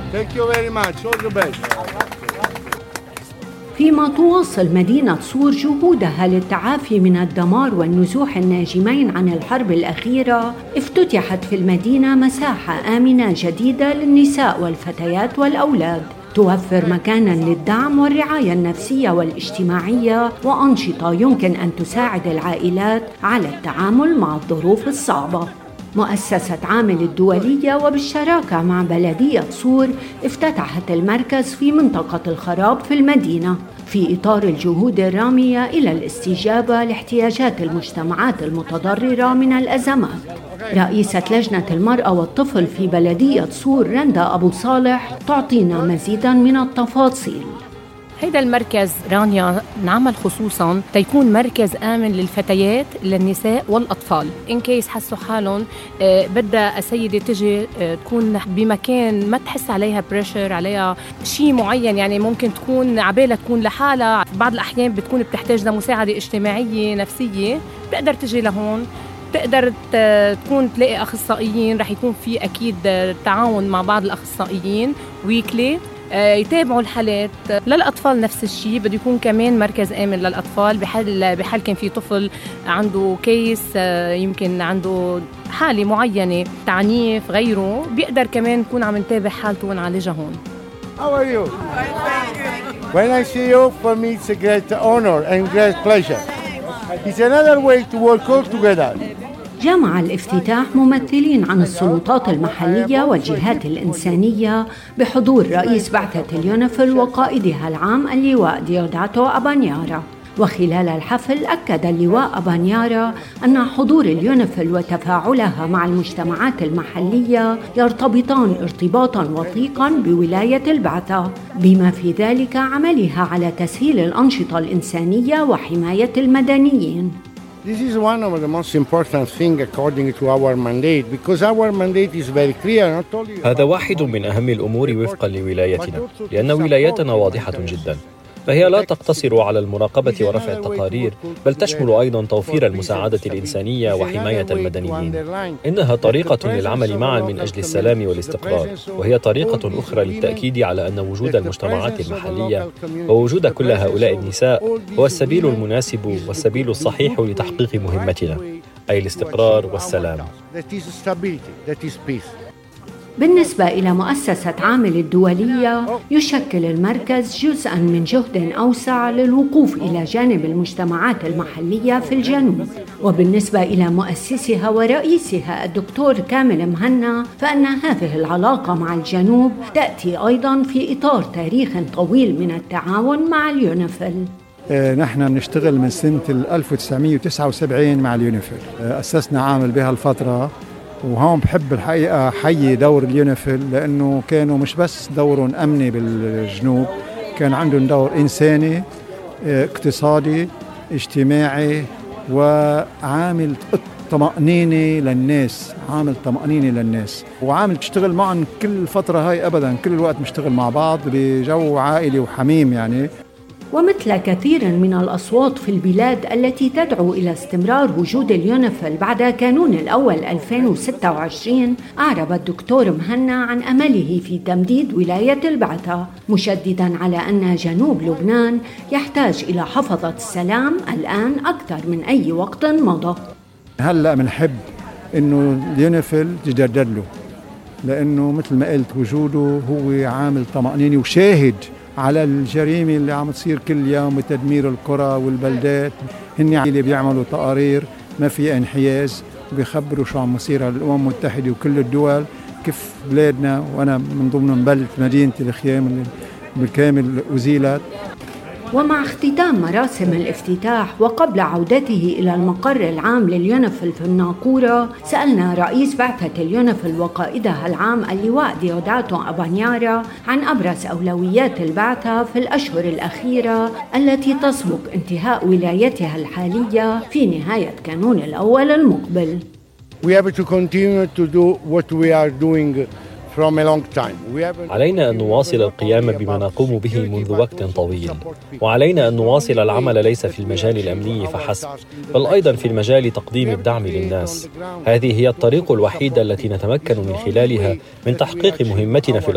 Thank you very much. All the best. فيما تواصل مدينة صور جهودها للتعافي من الدمار والنزوح الناجمين عن الحرب الأخيرة، افتتحت في المدينة مساحة آمنة جديدة للنساء والفتيات والأولاد، توفر مكاناً للدعم والرعاية النفسية والاجتماعية وأنشطة يمكن أن تساعد العائلات على التعامل مع الظروف الصعبة. مؤسسة عامل الدولية وبالشراكة مع بلدية صور افتتحت المركز في منطقة الخراب في المدينة في إطار الجهود الرامية إلى الاستجابة لاحتياجات المجتمعات المتضررة من الأزمات. رئيسة لجنة المرأة والطفل في بلدية صور رندا أبو صالح تعطينا مزيداً من التفاصيل. هيدا المركز رانيا نعمل خصوصاً تيكون مركز آمن للفتيات للنساء والأطفال. إن كيس حسوا حالهم بدها السيدة تجي تكون بمكان ما تحس عليها بريشر، عليها شيء معين، يعني ممكن تكون عبالة تكون لحالها، بعض الأحيان بتكون بتحتاج لمساعدة اجتماعية نفسية، بتقدر تجي لهون، تقدر تكون تلاقي أخصائيين، رح يكون في أكيد تعاون مع بعض الأخصائيين ويكلي يتابعوا الحالات. للأطفال نفس الشيء، بده يكون كمان مركز آمن للأطفال بحال كان في طفل عنده كيس، يمكن عنده حالة معينة، تعنيف غيره، بيقدر كمان يكون عم نتابع حالته ونعالجها هون. How are you? When I see you, for me it's a great honor and great pleasure. It's another way to work all together. جمع الافتتاح ممثلين عن السلطات المحلية والجهات الإنسانية بحضور رئيس بعثة اليونيفيل وقائدها العام اللواء ديوداتو أبانيارا. وخلال الحفل أكد اللواء أبانيارا أن حضور اليونيفيل وتفاعلها مع المجتمعات المحلية يرتبطان ارتباطاً وثيقاً بولاية البعثة، بما في ذلك عملها على تسهيل الأنشطة الإنسانية وحماية المدنيين. This is one of the most important things according to our mandate, because our mandate is very clear. Not only هذا واحد من أهم الأمور وفقا لولايتنا، لأن ولايتنا واضحة جداً، فهي لا تقتصر على المراقبة ورفع التقارير، بل تشمل أيضاً توفير المساعدة الإنسانية وحماية المدنيين. إنها طريقة للعمل معاً من أجل السلام والاستقرار، وهي طريقة أخرى للتأكيد على أن وجود المجتمعات المحلية ووجود كل هؤلاء النساء هو السبيل المناسب والسبيل الصحيح لتحقيق مهمتنا، أي الاستقرار والسلام. بالنسبة إلى مؤسسة عامل الدولية، يشكل المركز جزءاً من جهد أوسع للوقوف إلى جانب المجتمعات المحلية في الجنوب. وبالنسبة إلى مؤسسها ورئيسها الدكتور كامل مهنا، فإن هذه العلاقة مع الجنوب تأتي أيضاً في إطار تاريخ طويل من التعاون مع اليونيفيل. نحن بنشتغل من سنة 1979 مع اليونيفيل، أسسنا عامل بها الفترة، وهون بحب الحقيقة حيي دور اليونيفيل، لأنه كانوا مش بس دورهم أمني بالجنوب، كان عندهم دور إنساني، اقتصادي، اجتماعي، وعامل طمأنينة للناس، عامل طمأنينة للناس، وعامل تشتغل معهم كل الفترة هاي أبداً، كل الوقت بنشتغل مع بعض بجو عائلي وحميم يعني. ومثل كثير من الأصوات في البلاد التي تدعو إلى استمرار وجود اليونيفيل بعد كانون الأول 2026، أعرب الدكتور مهنا عن أمله في تمديد ولاية البعثة، مشدداً على أن جنوب لبنان يحتاج إلى حفظة السلام الآن أكثر من أي وقت مضى. هلأ منحب إنه اليونيفيل يجدد له، لأنه مثل ما قلت وجوده هو عامل طمأنينة وشاهد على الجريمة اللي عم تصير كل يوم بتدمير القرى والبلدات. هن اللي بيعملوا تقارير ما في انحياز، وبيخبروا شو عم يصير على الأمم المتحدة وكل الدول، كيف بلادنا، وأنا من ضمن بلدة مدينة الخيام اللي بالكامل أزيلت. ومع اختتام مراسم الافتتاح وقبل عودته إلى المقر العام لليونيفيل في الناقورة، سألنا رئيس بعثة اليونيفيل وقائدها العام اللواء ديوداتو أبانيارا عن أبرز أولويات البعثة في الأشهر الأخيرة التي تسبق انتهاء ولايتها الحالية في نهاية كانون الأول المقبل. We have to continue to do what we are doing from a long time. علينا أن نواصل القيام بما نقوم به منذ وقت طويل، وعلينا أن نواصل العمل ليس في المجال الأمني فحسب، بل أيضا في المجال تقديم الدعم للناس. هذه هي الطريقة الوحيدة التي نتمكن من خلالها من تحقيق مهمتنا في